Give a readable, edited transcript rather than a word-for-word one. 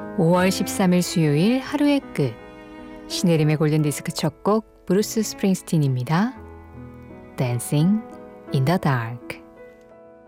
5월 13일 수요일 하루의 끝. 신혜림의 골든디스크 첫 곡 브루스 스프링스틴입니다. Dancing in the Dark.